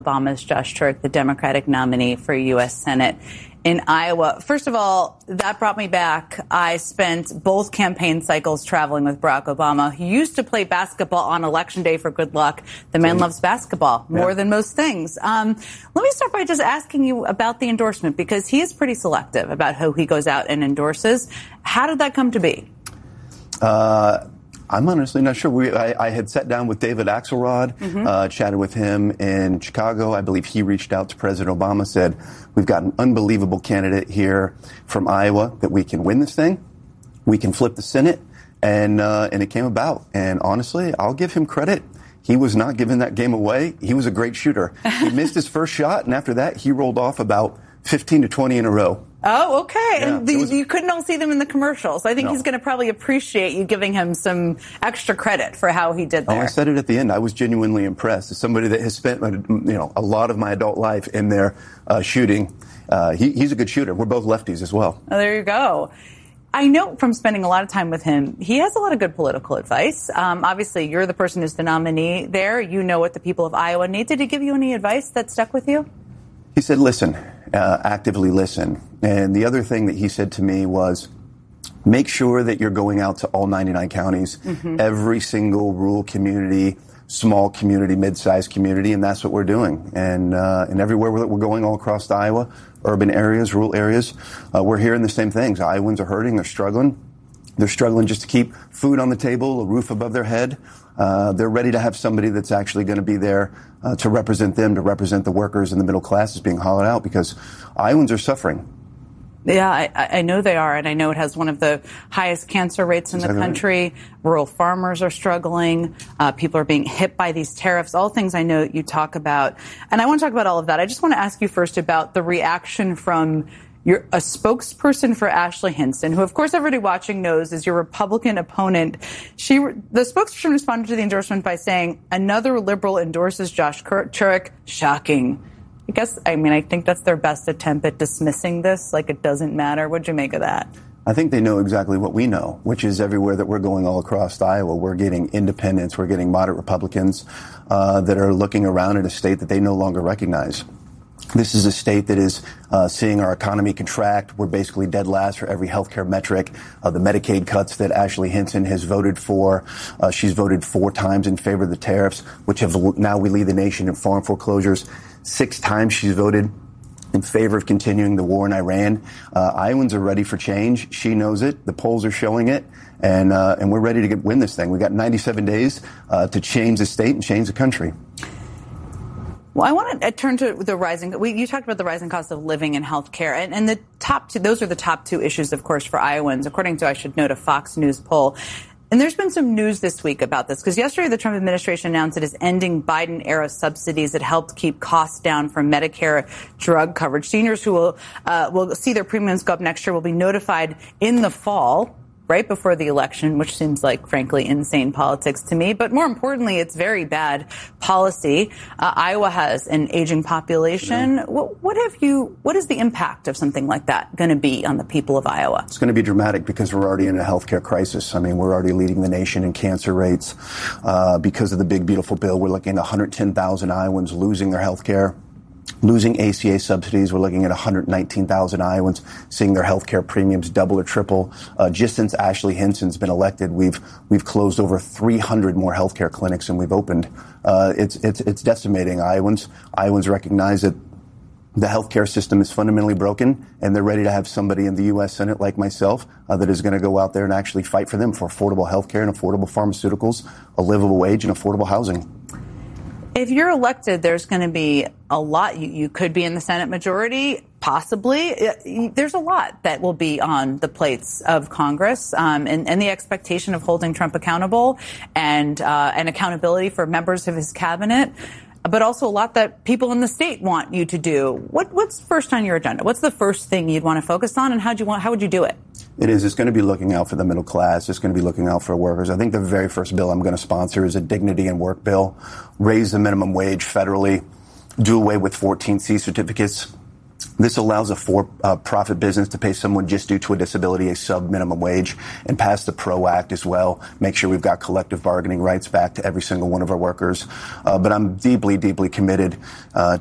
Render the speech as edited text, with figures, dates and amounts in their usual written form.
Obama's Josh Turk, the Democratic nominee for U.S. Senate in Iowa. First of all, that brought me back. I spent both campaign cycles traveling with Barack Obama. He used to play basketball on Election Day for good luck. The man loves basketball more than most things. Let me start by just asking you about the endorsement, because he is pretty selective about who he goes out and endorses. How did that come to be? I'm honestly not sure. I had sat down with David Axelrod, chatted with him in Chicago. I believe he reached out to President Obama, said, we've got an unbelievable candidate here from Iowa that we can win this thing. We can flip the Senate. And it came about. And honestly, I'll give him credit. He was not giving that game away. He was a great shooter. He missed his first shot, and after that, he rolled off about 15 to 20 in a row. Oh, okay. Yeah, and you couldn't all see them in the commercials. I think he's going to probably appreciate you giving him some extra credit for how he did there. Oh, I said it at the end. I was genuinely impressed. As somebody that has spent a lot of my adult life in there shooting, he's a good shooter. We're both lefties as well. Oh, there you go. I know from spending a lot of time with him, he has a lot of good political advice. Obviously, you're the person who's the nominee there. You know what the people of Iowa need. Did he give you any advice that stuck with you? He said, listen, actively listen. And the other thing that he said to me was, make sure that you're going out to all 99 counties, every single rural community, small community, mid-sized community, and that's what we're doing. And everywhere that we're going all across Iowa, urban areas, rural areas, we're hearing the same things. Iowans are hurting, they're struggling. They're struggling just to keep food on the table, a roof above their head. They're ready to have somebody that's actually going to be there to represent them, to represent the workers and the middle classes being hollowed out, because Iowans are suffering. Yeah, I know they are, and I know it has one of the highest cancer rates in the country. Right. Rural farmers are struggling. People are being hit by these tariffs, all things I know you talk about. And I want to talk about all of that. I just want to ask you first about the reaction from a spokesperson for Ashley Hinson, who, of course, everybody watching knows is your Republican opponent. The spokesperson responded to the endorsement by saying, another liberal endorses Josh Turk. Shocking. I think that's their best attempt at dismissing this, like it doesn't matter. What'd you make of that? I think they know exactly what we know, which is everywhere that we're going all across Iowa, we're getting independents, we're getting moderate Republicans that are looking around at a state that they no longer recognize. This is a state that is seeing our economy contract. We're basically dead last for every healthcare metric. The Medicaid cuts that Ashley Hinson has voted for, she's voted 4 times in favor of the tariffs, which have now we lead the nation in farm foreclosures. 6 times she's voted in favor of continuing the war in Iran. Iowans are ready for change. She knows it. The polls are showing it. And we're ready to win this thing. We got 97 days to change the state and change the country. Well, I want to turn to the you talked about the rising cost of living and health care. And the top 2, those are the top 2 issues, of course, for Iowans, according to, I should note, a Fox News poll. And there's been some news this week about this, because yesterday the Trump administration announced it is ending Biden-era subsidies that helped keep costs down for Medicare drug coverage. Seniors who will see their premiums go up next year will be notified in the fall, right before the election, which seems like, frankly, insane politics to me. But more importantly, it's very bad policy. Iowa has an aging population. What is the impact of something like that going to be on the people of Iowa? It's going to be dramatic, because we're already in a healthcare crisis. I mean, we're already leading the nation in cancer rates. Because of the big, beautiful bill, we're looking at 110,000 Iowans losing their health care. Losing ACA subsidies, we're looking at 119,000 Iowans seeing their health care premiums double or triple. Just since Ashley Hinson's been elected, we've closed over 300 more health care clinics than we've opened. It's decimating Iowans. Iowans recognize that the healthcare system is fundamentally broken, and they're ready to have somebody in the U.S. Senate like myself that is going to go out there and actually fight for them for affordable healthcare and affordable pharmaceuticals, a livable wage, and affordable housing. If you're elected, there's going to be a lot. You could be in the Senate majority, possibly. There's a lot that will be on the plates of Congress, and the expectation of holding Trump accountable and accountability for members of his cabinet, but also a lot that people in the state want you to do. What's first on your agenda? What's the first thing you'd want to focus on, and how would you do it? It's going to be looking out for the middle class. It's going to be looking out for workers. I think the very first bill I'm going to sponsor is a dignity and work bill. Raise the minimum wage federally. Do away with 14C certificates. This allows a for-profit business to pay someone just due to a disability a sub-minimum wage, and pass the PRO Act as well. Make sure we've got collective bargaining rights back to every single one of our workers. But I'm deeply, deeply committed